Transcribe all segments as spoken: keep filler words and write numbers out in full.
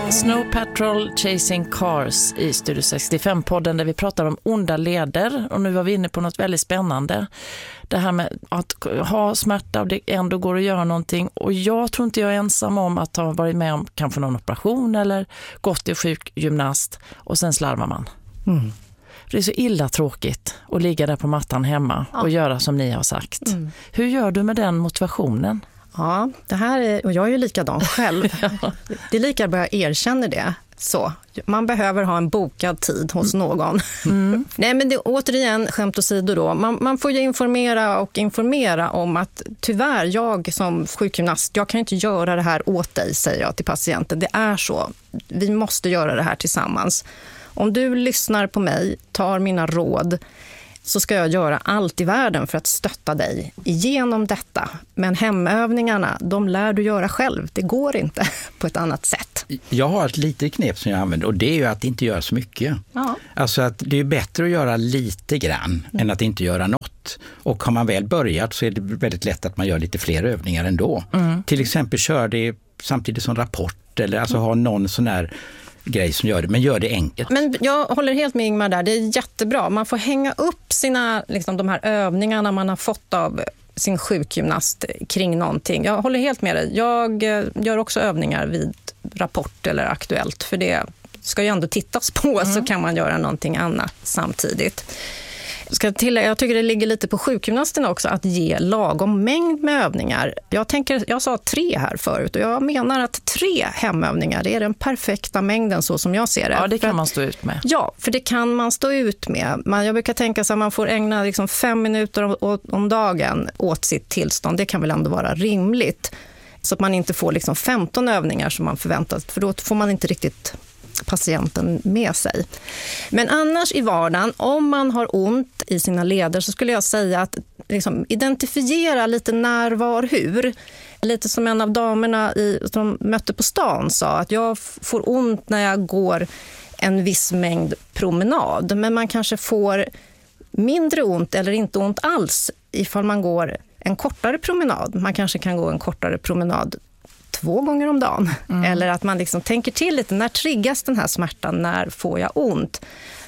Snow Patrol Chasing Cars i Studio sextiofem-podden där vi pratar om onda leder, och nu var vi inne på något väldigt spännande. Det här med att ha smärta och det ändå går att göra någonting, och jag tror inte jag är ensam om att ha varit med om kanske någon operation eller gått till sjukgymnast och sen slarvar man. Mm. Det är så illa tråkigt att ligga där på mattan hemma ja. och göra som ni har sagt. Mm. Hur gör du med den motivationen? Ja, det här är, och jag är ju likadan själv. ja. Det är lika bra att jag erkänner det. Så, man behöver ha en bokad tid hos någon. Mm. Nej, men det, återigen, skämt åsido då. Man, man får ju informera och informera om att tyvärr, jag som sjukgymnast, jag kan inte göra det här åt dig, säger jag till patienten. Det är så. Vi måste göra det här tillsammans. Om du lyssnar på mig, tar mina råd, så ska jag göra allt i världen för att stötta dig igenom detta. Men hemövningarna, de lär du göra själv. Det går inte på ett annat sätt. Jag har ett litet knep som jag använder, och det är ju att inte göra så mycket. Ja. Alltså att det är bättre att göra lite grann mm. än att inte göra något. Och har man väl börjat så är det väldigt lätt att man gör lite fler övningar ändå. Mm. Till exempel kör det samtidigt som rapport, eller alltså ha någon sån här grej som gör det, men gör det enkelt. Men jag håller helt med Ingmar där, det är jättebra. Man får hänga upp sina, liksom, de här övningarna man har fått av sin sjukgymnast kring någonting. Jag håller helt med dig. Jag gör också övningar vid Rapport eller Aktuellt, för det ska ju ändå tittas på, mm. så kan man göra någonting annat samtidigt. Ska tillägga, jag tycker det ligger lite på sjukgymnasterna också att ge lagom mängd med övningar. Jag tänker, jag sa tre här förut, och jag menar att tre hemövningar, det är den perfekta mängden så som jag ser det. Ja, det kan för man stå ut med. Ja, för det kan man stå ut med. Man, jag brukar tänka så att man får ägna liksom fem minuter om, om dagen åt sitt tillstånd. Det kan väl ändå vara rimligt. Så att man inte får liksom femton övningar som man förväntat, för då får man inte riktigt patienten med sig. Men annars i vardagen, om man har ont i sina leder, så skulle jag säga att liksom identifiera lite när, var, hur. Lite som en av damerna i, som mötte på stan sa, att jag får ont när jag går en viss mängd promenad, men man kanske får mindre ont eller inte ont alls ifall man går en kortare promenad. Man kanske kan gå en kortare promenad två gånger om dagen. Mm. Eller att man liksom tänker till lite, när triggas den här smärtan, när får jag ont?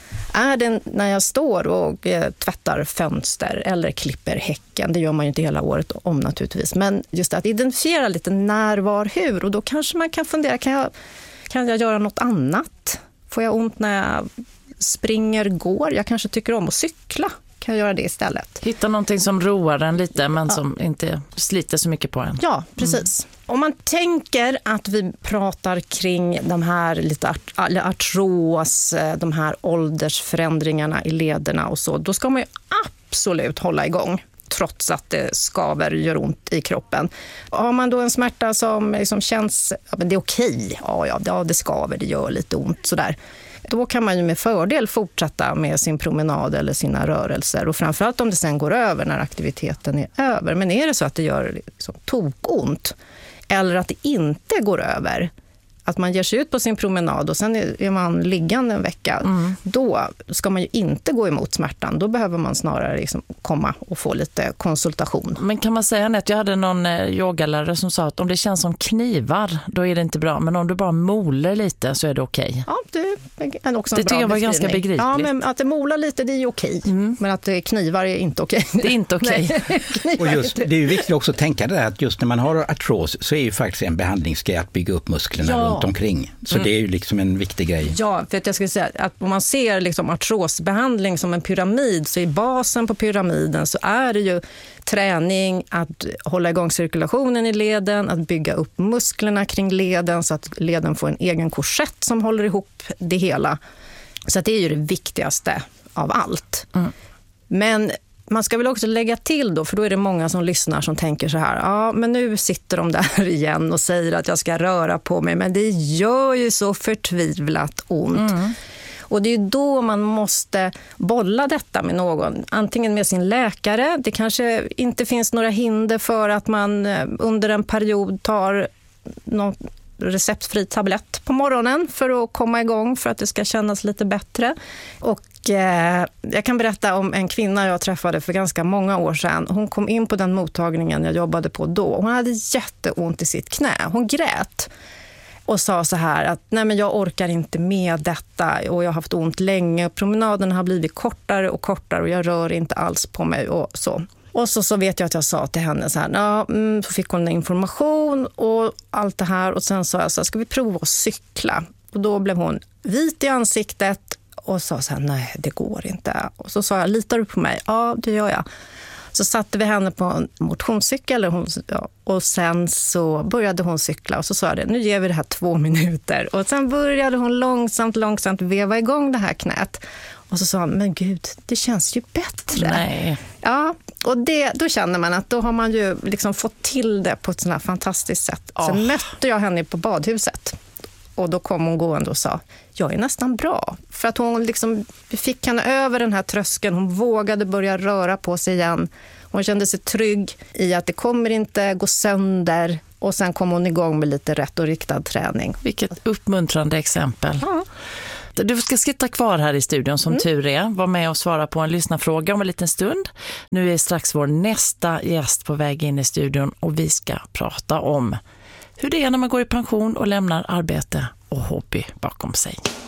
Är det när jag står och eh, tvättar fönster eller klipper häcken? Det gör man ju inte hela året om naturligtvis. Men just att identifiera lite när, var, hur. Och då kanske man kan fundera, kan jag, kan jag göra något annat? Får jag ont när jag springer, går? Jag kanske tycker om att cykla. Kan jag göra det istället? Hitta någonting som roar en lite, men ja. som inte sliter så mycket på en. Ja, precis. Mm. Om man tänker att vi pratar kring de här lite art- artros, de här åldersförändringarna i lederna och så, då ska man ju absolut hålla igång, trots att det skaver, gör ont i kroppen. Har man då en smärta som liksom känns, ja, men det är okej, ja, ja, ja, det skaver, det gör lite ont sådär. Då kan man ju med fördel fortsätta med sin promenad eller sina rörelser. Och framförallt om det sen går över när aktiviteten är över. Men är det så att det gör liksom tokont, eller att det inte går över, att man ger sig ut på sin promenad och sen är man liggande en vecka, mm. då ska man ju inte gå emot smärtan. Då behöver man snarare liksom komma och få lite konsultation. Men kan man säga att jag hade någon yogalärare som sa att om det känns som knivar, då är det inte bra. Men om du bara molar lite så är det okej. Ja, det är också en det bra tycker jag var ganska begripligt. Ja, men att det molar lite, det är okej. Mm. Men att det knivar är inte okej. Det är inte okej. Och just, det är ju viktigt också att tänka det här, att just när man har artros så är ju faktiskt en behandlingsgrej att bygga upp musklerna ja. runt omkring. Så mm. det är ju liksom en viktig grej. Ja, för att jag skulle säga att om man ser liksom artrosbehandling som en pyramid, så i basen på pyramiden så är det ju träning, att hålla igång cirkulationen i leden, att bygga upp musklerna kring leden så att leden får en egen korsett som håller ihop det hela. Så att det är ju det viktigaste av allt. Mm. Men man ska väl också lägga till då, för då är det många som lyssnar som tänker så här, ja men nu sitter de där igen och säger att jag ska röra på mig, men det gör ju så förtvivlat ont. Mm. Och det är ju då man måste bolla detta med någon, antingen med sin läkare. Det kanske inte finns några hinder för att man under en period tar någon receptfri tablett på morgonen för att komma igång, för att det ska kännas lite bättre. Och eh, jag kan berätta om en kvinna jag träffade för ganska många år sedan. Hon kom in på den mottagningen jag jobbade på då. Hon hade jätteont i sitt knä. Hon grät. och sa så här att nej men jag orkar inte med detta och jag har haft ont länge. Promenaden har blivit kortare och kortare och jag rör inte alls på mig och så. Och så, så vet jag att jag sa till henne så här, ja, mm, så fick hon information och allt det här och sen sa jag så här, ska vi prova att cykla? Och då blev hon vit i ansiktet och sa så här, nej det går inte. Och så sa jag, litar du på mig? Ja, det gör jag. Så satte vi henne på en motionscykel och, hon, ja, och sen så började hon cykla och så sa jag det, nu ger vi det här två minuter. Och sen började hon långsamt, långsamt veva igång det här knät. Och så sa hon, men gud, det känns ju bättre. Nej. Ja, och det, då känner man att då har man ju liksom fått till det på ett sånt här fantastiskt sätt. Oh. Sen mötte jag henne på badhuset. Och då kom hon gående och sa, jag är nästan bra. För att hon liksom fick henne över den här tröskeln. Hon vågade börja röra på sig igen. Hon kände sig trygg i att det kommer inte gå sönder. Och sen kom hon igång med lite rätt och riktad träning. Vilket uppmuntrande exempel. Ja. Du ska sitta kvar här i studion som mm. tur är. Var med och svara på en lyssnarfråga om en liten stund. Nu är strax vår nästa gäst på väg in i studion och vi ska prata om hur det är när man går i pension och lämnar arbete och hobby bakom sig.